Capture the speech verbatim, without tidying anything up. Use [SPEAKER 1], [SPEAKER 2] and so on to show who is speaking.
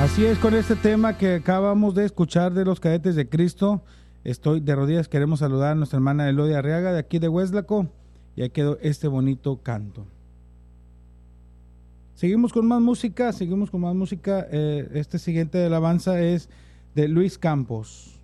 [SPEAKER 1] Así es, con este tema que acabamos de escuchar de los Cadetes de Cristo, estoy de rodillas, queremos saludar a nuestra hermana Elodia Arriaga de aquí de Hueslaco, y ahí quedó este bonito canto. Seguimos con más música, seguimos con más música, eh, este siguiente alabanza es de Luis Campos.